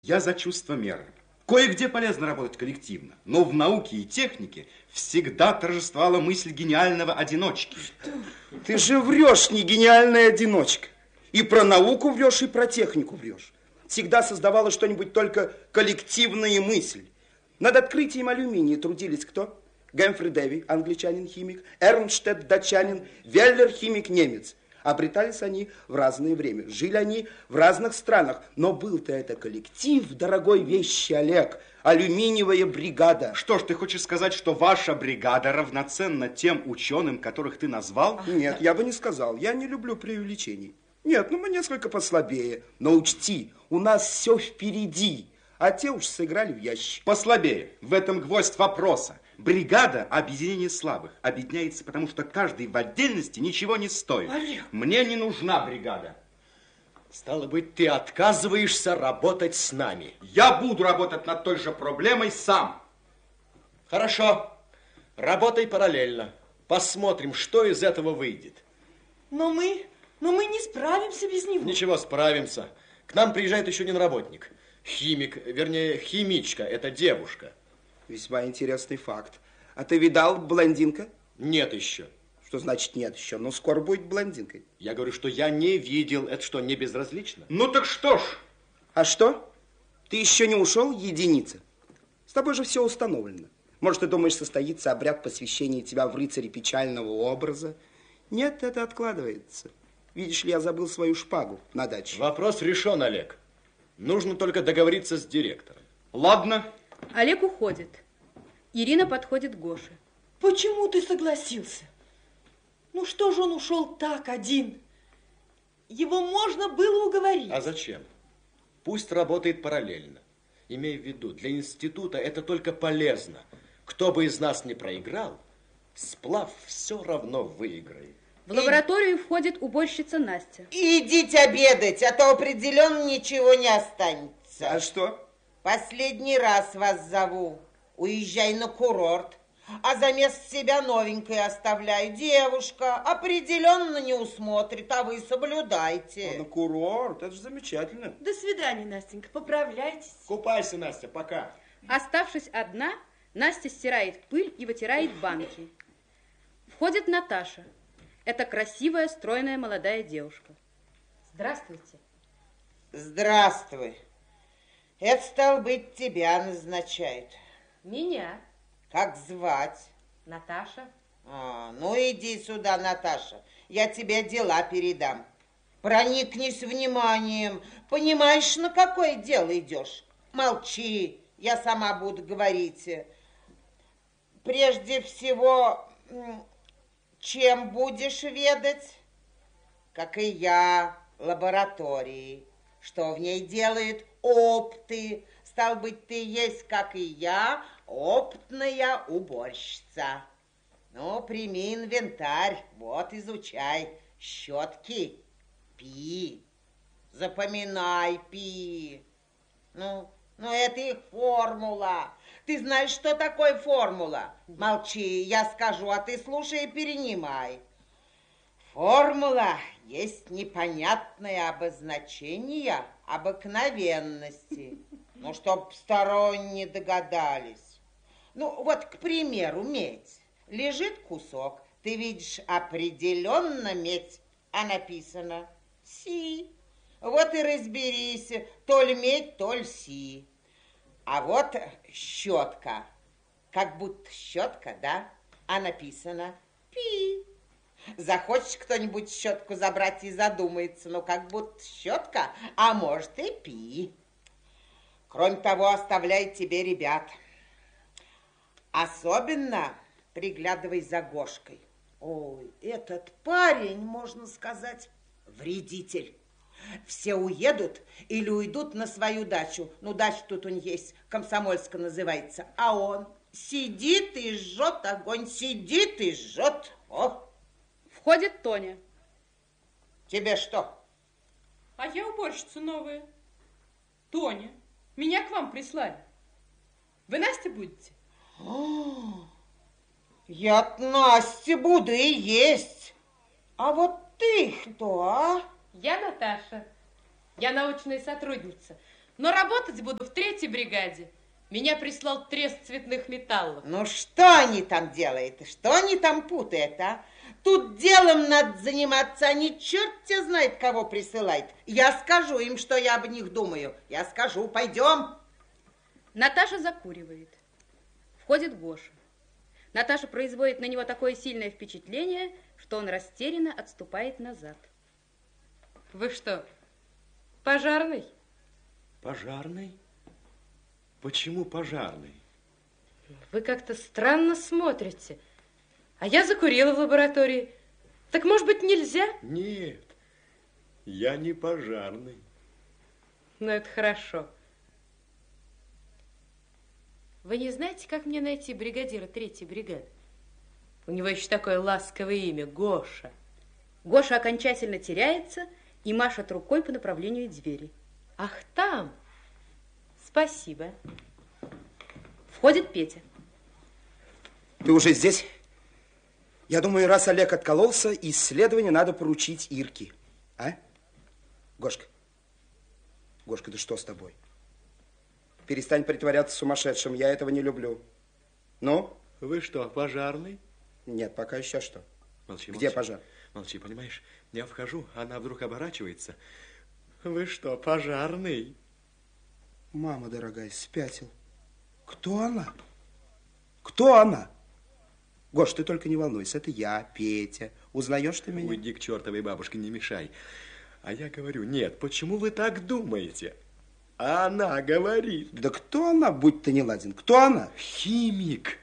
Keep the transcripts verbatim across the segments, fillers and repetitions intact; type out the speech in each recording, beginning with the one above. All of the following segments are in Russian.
Я за чувство меры. Кое-где полезно работать коллективно, но в науке и технике всегда торжествовала мысль гениального одиночки. Что? Ты же врешь, не гениальная одиночка. И про науку врешь, и про технику врешь. Всегда создавала что-нибудь только коллективные мысли. Над открытием алюминия трудились кто? Гэмфри Дэви, англичанин-химик, Эрнштедт, датчанин, Веллер, химик-немец. Обретались они в разное время, жили они в разных странах, но был-то это коллектив, дорогой вещи, Олег, алюминиевая бригада. Что ж, ты хочешь сказать, что ваша бригада равноценна тем ученым, которых ты назвал? Нет, я бы не сказал, я не люблю преувеличений. Нет, ну мы несколько послабее, но учти, у нас все впереди, а те уж сыграли в ящик. Послабее, в этом гвоздь вопроса. Бригада – объединение слабых. Объединяется, потому что каждый в отдельности ничего не стоит. Олег. Мне не нужна бригада. Стало быть, ты отказываешься работать с нами. Я буду работать над той же проблемой сам. Хорошо. Работай параллельно. Посмотрим, что из этого выйдет. Но мы, но мы не справимся без него. Ничего, справимся. К нам приезжает еще один работник. Химик, вернее, химичка. Это девушка. Весьма интересный факт. А ты видал блондинка? Нет еще. Что значит нет еще? Ну, скоро будет блондинкой. Я говорю, что я не видел. Это что, не безразлично? Ну так что ж. А что? Ты еще не ушел, единица? С тобой же все установлено. Может, ты думаешь, состоится обряд посвящения тебя в рыцаре печального образа? Нет, это откладывается. Видишь ли, я забыл свою шпагу на даче. Вопрос решен, Олег. Нужно только договориться с директором. Ладно. Олег уходит. Ирина подходит к Гоше. Почему ты согласился? Ну что же он ушел так один? Его можно было уговорить. А зачем? Пусть работает параллельно. Имей в виду, для института это только полезно. Кто бы из нас не проиграл, сплав все равно выиграет. В лабораторию входит уборщица Настя. Идите обедать, а то определенно ничего не останется. А что? Последний раз вас зову. Уезжай на курорт. А за место себя новенькой оставляю. Девушка определенно не усмотрит, а вы соблюдайте. А на курорт, это же замечательно. До свидания, Настенька, поправляйтесь. Купайся, Настя, пока. Оставшись одна, Настя стирает пыль и вытирает банки. Входит Наташа. Это красивая, стройная молодая девушка. Здравствуйте. Здравствуй. Это, стало быть, тебя назначают. Меня. Как звать? Наташа. А, ну иди сюда, Наташа. Я тебе дела передам. Проникнись вниманием. Понимаешь, на какое дело идешь? Молчи, я сама буду говорить. Прежде всего, чем будешь ведать? Как и я, лаборатории. Что в ней делают опыты. Стал быть, ты есть, как и я, опытная уборщица. Ну, прими инвентарь, вот, изучай. Щетки, пи. Запоминай, пи. Ну, ну, это их формула. Ты знаешь, что такое формула? Молчи, я скажу, а ты слушай и перенимай. Формула есть непонятное обозначение обыкновенности. Ну, чтоб посторонние догадались. Ну, вот, к примеру, медь. Лежит кусок, ты видишь определенно медь, а написано си. Вот и разберись, то ли медь, то ли си. А вот щетка, как будто щетка, да, а написано пи. Захочешь кто-нибудь щетку забрать и задумается, ну, как будто щетка, а может и пи. Кроме того, оставляет тебе ребят. Особенно приглядывай за Гошкой. Ой, этот парень, можно сказать, вредитель. Все уедут или уйдут на свою дачу. Ну, дача тут у них есть, Комсомольская называется. А он сидит и жжет огонь, сидит и жжет. О! Входит Тоня. Тебе что? А я уборщица новая. Тоня, меня к вам прислали. Вы Настя будете? О, я Настя буду и есть. А вот ты кто, а? Я Наташа. Я научная сотрудница. Но работать буду в третьей бригаде. Меня прислал трест цветных металлов. Ну, что они там делают? Что они там путают, а? Тут делом надо заниматься, они черт тебя знает, кого присылают. Я скажу им, что я об них думаю. Я скажу, пойдем. Наташа закуривает. Входит Гоша. Наташа производит на него такое сильное впечатление, что он растерянно отступает назад. Вы что, пожарный? Пожарный? Почему пожарный? Вы как-то странно смотрите. А я закурила в лаборатории. Так, может быть, нельзя? Нет, я не пожарный. Ну, это хорошо. Вы не знаете, как мне найти бригадира третьей бригады? У него еще такое ласковое имя – Гоша. Гоша окончательно теряется и машет рукой по направлению двери. Ах, там? Спасибо. Входит Петя. Ты уже здесь? Я думаю, раз Олег откололся, исследование надо поручить Ирке. А? Гошка. Гошка, да что с тобой? Перестань притворяться сумасшедшим, я этого не люблю. Ну? Вы что, пожарный? Нет, пока еще что. Молчи, Где молчи. пожар? Молчи, понимаешь? Я вхожу, она вдруг оборачивается. Вы что, пожарный? Мама дорогая, спятил. Кто она? Кто она? Гош, ты только не волнуйся, это я, Петя. Узнаешь ты меня? Уйди к чертовой бабушке, не мешай. А я говорю, нет, почему вы так думаете? А она говорит. Да кто она, будь ты неладен? Кто она? Химик.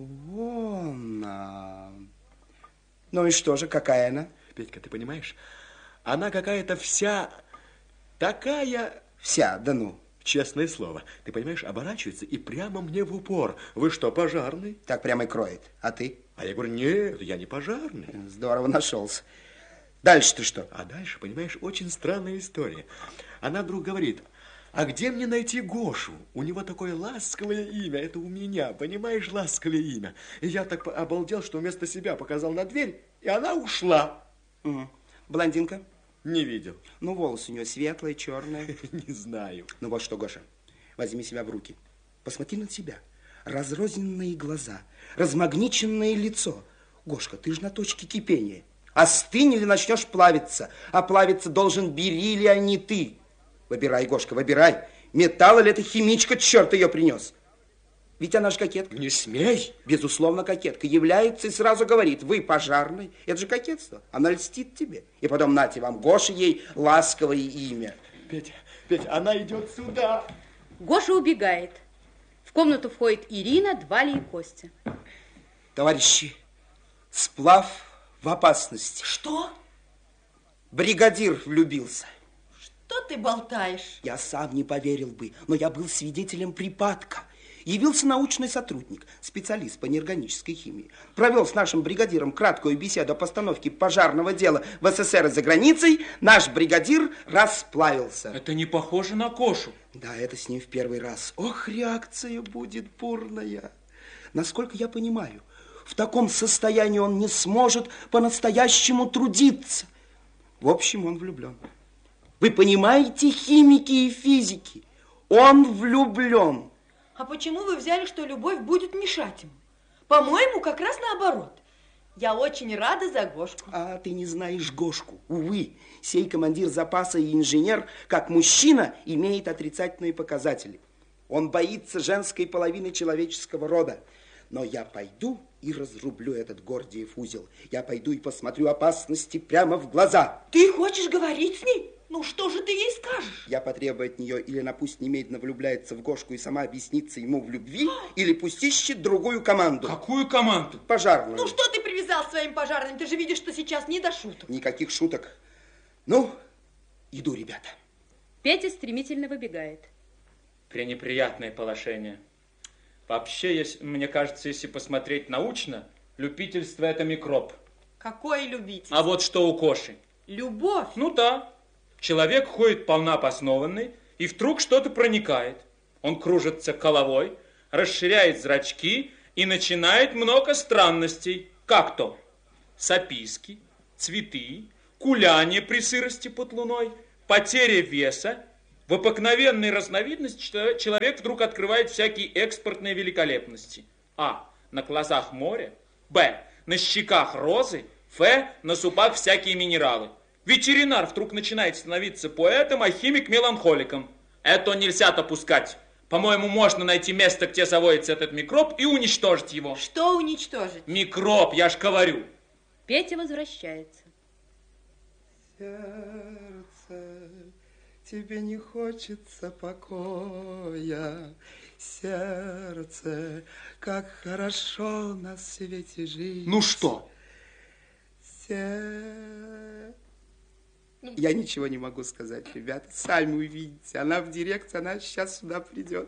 Вон она. Ну и что же, какая она? Петька, ты понимаешь? Она какая-то вся такая... Вся, да ну. Честное слово. Ты понимаешь, оборачивается и прямо мне в упор. Вы что, пожарный? Так прямо и кроет. А ты? А я говорю, нет, я не пожарный. Здорово нашелся. Дальше ты что? А дальше, понимаешь, очень странная история. Она вдруг говорит, а где мне найти Гошу? У него такое ласковое имя, это у меня, понимаешь, ласковое имя. И я так обалдел, что вместо себя показал на дверь, и она ушла. Угу. Блондинка? Не видел. Ну, волосы у нее светлые, черные. Не знаю. Ну вот что, Гоша, возьми себя в руки. Посмотри на себя. Разрозненные глаза, размагниченное лицо. Гошка, ты же на точке кипения. Остынь или начнешь плавиться. А плавиться должен бериллий, а не ты. Выбирай, Гошка, выбирай. Металл или это химичка, черт ее принес. Ведь она же кокетка. Не смей. Безусловно, кокетка. Является и сразу говорит, вы пожарный. Это же кокетство. Она льстит тебе. И потом, нате вам, Гоша ей ласковое имя. Петя, Петя, она идет сюда. Гоша убегает. В комнату входит Ирина, Валя и Костя. Товарищи, сплав в опасности. Что? Бригадир влюбился. Что ты болтаешь? Я сам не поверил бы, но я был свидетелем припадка. Явился научный сотрудник, специалист по неорганической химии. Провел с нашим бригадиром краткую беседу о постановке пожарного дела в СССР и за границей. Наш бригадир расплавился. Это не похоже на Кошу. Да, это с ним в первый раз. Ох, реакция будет бурная. Насколько я понимаю, в таком состоянии он не сможет по-настоящему трудиться. В общем, он влюблен. Вы понимаете, химики и физики, он влюблен. А почему вы взяли, что любовь будет мешать ему? По-моему, как раз наоборот. Я очень рада за Гошку. А ты не знаешь Гошку. Увы, сей командир запаса и инженер, как мужчина, имеет отрицательные показатели. Он боится женской половины человеческого рода. Но я пойду и разрублю этот Гордиев узел. Я пойду и посмотрю опасности прямо в глаза. Ты хочешь говорить с ней? Ну, что же ты ей скажешь? Я потребую от нее, или она пусть немедленно влюбляется в Гошку и сама объяснится ему в любви, или пусть ищет другую команду. Какую команду? Пожарную. Ну, что ты привязал к своим пожарным? Ты же видишь, что сейчас не до шуток. Никаких шуток. Ну, иду, ребята. Петя стремительно выбегает. Пренеприятное положение. Вообще, если, мне кажется, если посмотреть научно, любительство – это микроб. Какой любитель? А вот что у Коши. Любовь. Ну да. Человек ходит полнообоснованный, и вдруг что-то проникает. Он кружится головой, расширяет зрачки и начинает много странностей. Как то? Сописки, цветы, куляние при сырости под луной, потеря веса. В обыкновенной разновидности человек вдруг открывает всякие экспортные великолепности. А. На глазах море. Б. На щеках розы. Ф. На зубах всякие минералы. Ветеринар вдруг начинает становиться поэтом, а химик меланхоликом. Это нельзя допускать. По-моему, можно найти место, где заводится этот микроб, и уничтожить его. Что уничтожить? Микроб, я ж говорю. Петя возвращается. Сердце, тебе не хочется покоя. Сердце, как хорошо на свете жить. Ну что? Се... Я ничего не могу сказать, ребята. Сами увидите. Она в дирекции, она сейчас сюда придет.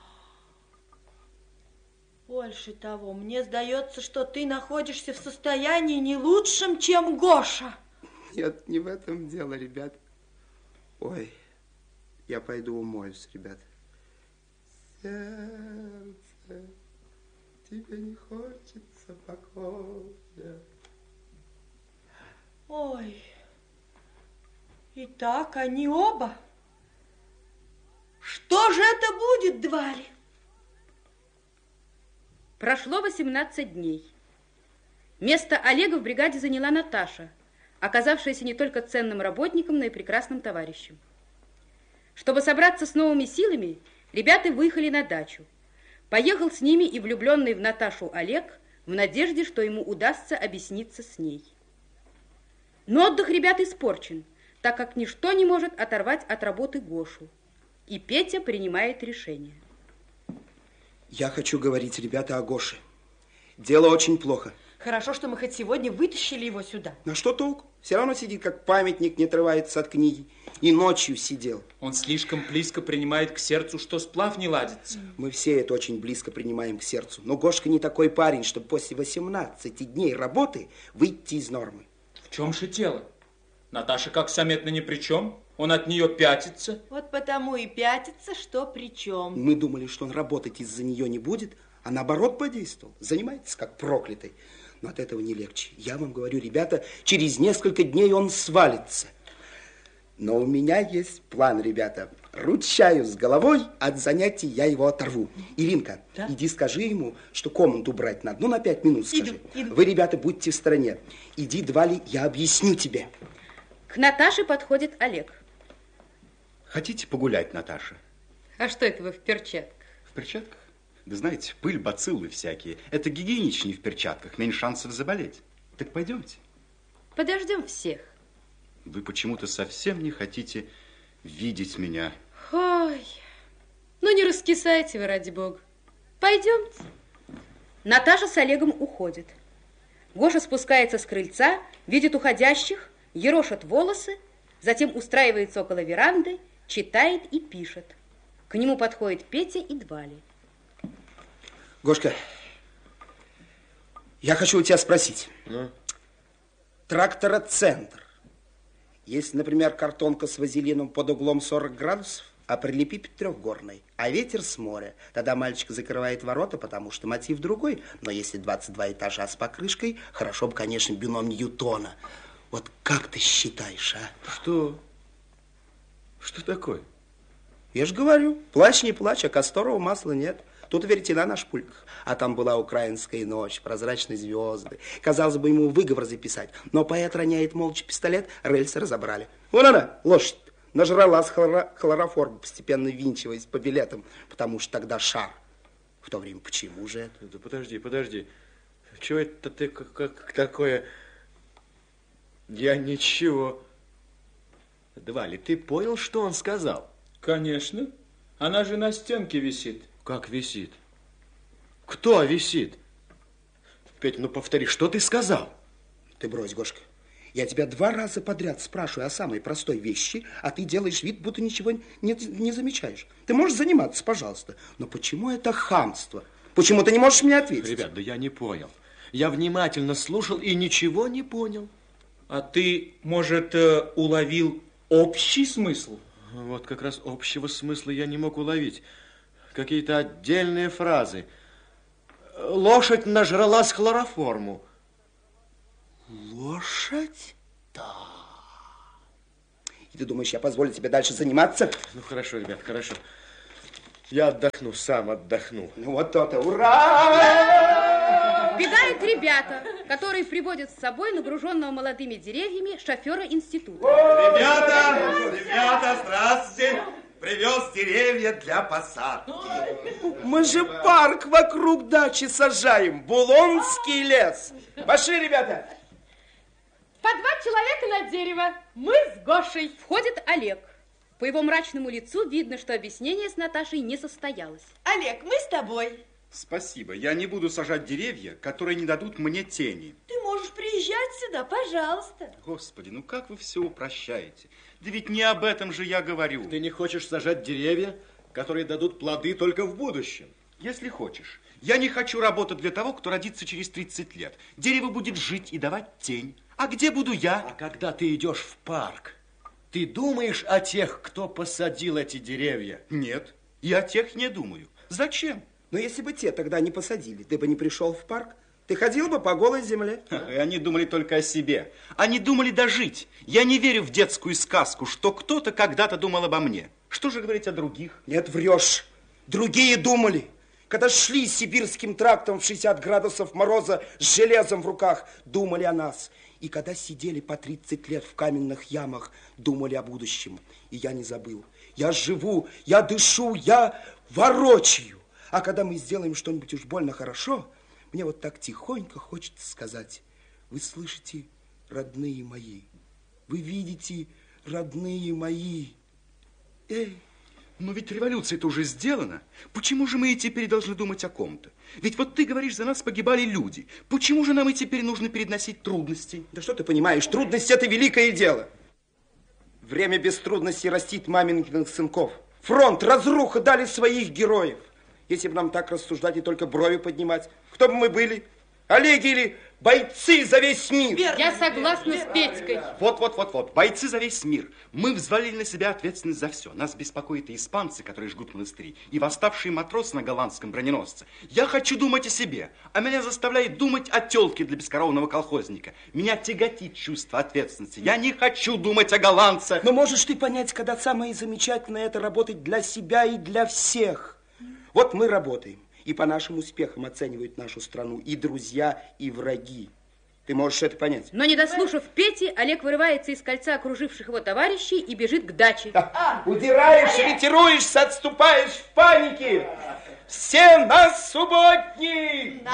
Больше того, мне сдается, что ты находишься в состоянии не лучшем, чем Гоша. Нет, не в этом дело, ребят. Ой, я пойду умоюсь, ребят. Сердце, тебе не хочется покоя. Ой, итак, они оба. Что же это будет, Двали? Прошло восемнадцать дней. Место Олега в бригаде заняла Наташа, оказавшаяся не только ценным работником, но и прекрасным товарищем. Чтобы собраться с новыми силами, ребята выехали на дачу. Поехал с ними и влюбленный в Наташу Олег в надежде, что ему удастся объясниться с ней. Но отдых ребят испорчен, так как ничто не может оторвать от работы Гошу. И Петя принимает решение. Я хочу говорить, ребята, о Гоше. Дело очень плохо. Хорошо, что мы хоть сегодня вытащили его сюда. На что толку? Все равно сидит, как памятник, не отрывается от книги. И ночью сидел. Он слишком близко принимает к сердцу, что сплав не ладится. Мы все это очень близко принимаем к сердцу. Но Гошка не такой парень, чтобы после восемнадцати дней работы выйти из нормы. В чем же дело? Наташа, как заметно, ни при чем. Он от нее пятится. Вот потому и пятится, что при чем. Мы думали, что он работать из-за нее не будет, а наоборот подействовал. Занимается как проклятый. Но от этого не легче. Я вам говорю, ребята, через несколько дней он свалится. Но у меня есть план, ребята. Ручаюсь с головой, от занятий я его оторву. Иринка, да? Иди скажи ему, что комнату брать надо. Ну, на пять минут скажи. Иду, иду. Вы, ребята, будьте в стороне. Иди, Двали, я объясню тебе. К Наташе подходит Олег. Хотите погулять, Наташа? А что это вы в перчатках? В перчатках? Да знаете, пыль, бациллы всякие. Это гигиеничнее в перчатках, меньше шансов заболеть. Так пойдемте. Подождем всех. Вы почему-то совсем не хотите видеть меня. Ой, ну не раскисайте вы, ради бога. Пойдемте. Наташа с Олегом уходит. Гоша спускается с крыльца, видит уходящих, ерошит волосы, затем устраивается около веранды, читает и пишет. К нему подходит Петя и Двали. Гошка, я хочу у тебя спросить. Ну? Трактороцентр. Если, например, картонка с вазелином под углом сорок градусов, а прилепить трехгорной, а ветер с моря, тогда мальчик закрывает ворота, потому что мотив другой. Но если двадцать два этажа с покрышкой, хорошо бы, конечно, бином Ньютона. Вот как ты считаешь, а? Что? Что такое? Я же говорю, плачь не плачь, а касторового масла нет. Тут веретена на шпульках, а там была украинская ночь, прозрачные звезды. Казалось бы, ему выговор записать, но поэт роняет молча пистолет, рельсы разобрали. Вон она, лошадь, нажралась хлора хлороформа, постепенно винчиваясь по билетам, потому что тогда шар. В то время почему же это? Да подожди, подожди. Чего это ты как, как такое... Я ничего... Двали, ты понял, что он сказал? Конечно. Она же на стенке висит. Как висит? Кто висит? Петя, ну повтори, что ты сказал? Ты брось, Гошка. Я тебя два раза подряд спрашиваю о самой простой вещи, а ты делаешь вид, будто ничего не, не замечаешь. Ты можешь заниматься, пожалуйста. Но почему это хамство? Почему ты не можешь мне ответить? Ребят, да я не понял. Я внимательно слушал и ничего не понял. А ты, может, уловил общий смысл? Вот как раз общего смысла я не мог уловить. Какие-то отдельные фразы. Лошадь нажралась хлороформу. Лошадь? Да. И ты думаешь, я позволю тебе дальше заниматься? Ну, хорошо, ребят, хорошо. Я отдохну, сам отдохну. Ну, вот то-то. Ура! Вбегают ребята, которые приводят с собой нагруженного молодыми деревьями шофера института. Ребята, ребята, здравствуйте. Привез деревья для посадки. Мы же парк вокруг дачи сажаем. Булонский лес. Пошли, ребята. По два человека на дерево. Мы с Гошей. Входит Олег. По его мрачному лицу видно, что объяснение с Наташей не состоялось. Олег, мы с тобой. Спасибо. Я не буду сажать деревья, которые не дадут мне тени. Ты можешь приезжать сюда, пожалуйста. Господи, ну как вы все упрощаете? Да ведь не об этом же я говорю. Ты не хочешь сажать деревья, которые дадут плоды только в будущем? Если хочешь. Я не хочу работать для того, кто родится через тридцать лет. Дерево будет жить и давать тень. А где буду я? А когда ты идешь в парк, ты думаешь о тех, кто посадил эти деревья? Нет, я о тех не думаю. Зачем? Но если бы те тогда не посадили, ты бы не пришел в парк, ты ходил бы по голой земле. И они думали только о себе. Они думали дожить. Я не верю в детскую сказку, что кто-то когда-то думал обо мне. Что же говорить о других? Нет, врешь. Другие думали. Когда шли сибирским трактом в шестьдесят градусов мороза с железом в руках, думали о нас. И когда сидели по тридцать лет в каменных ямах, думали о будущем. И я не забыл. Я живу, я дышу, я ворочаю. А когда мы сделаем что-нибудь уж больно хорошо, мне вот так тихонько хочется сказать: вы слышите, родные мои? Вы видите, родные мои? Эй! Но ведь революция-то уже сделана. Почему же мы и теперь должны думать о ком-то? Ведь вот ты говоришь, за нас погибали люди. Почему же нам и теперь нужно переносить трудности? Да что ты понимаешь, трудность – это великое дело. Время без трудностей растит маменькиных сынков. Фронт, разруха дали своих героев. Если бы нам так рассуждать и только брови поднимать, кто бы мы были? Олеги или бойцы за весь мир? Верно. Я согласна с Петькой. Вот-вот-вот-вот, бойцы за весь мир. Мы взвалили на себя ответственность за все. Нас беспокоят и испанцы, которые жгут монастыри, и восставшие матросы на голландском броненосце. Я хочу думать о себе, а меня заставляет думать о тёлке для бескоровного колхозника. Меня тяготит чувство ответственности. Я не хочу думать о голландцах. Но можешь ты понять, когда самое замечательное – это работать для себя и для всех. Вот мы работаем. И по нашим успехам оценивают нашу страну и друзья, и враги. Ты можешь это понять? Но не дослушав Пети, Олег вырывается из кольца окруживших его товарищей и бежит к даче. Да. Удираешь, ретируешься, отступаешь в панике. Все на субботник!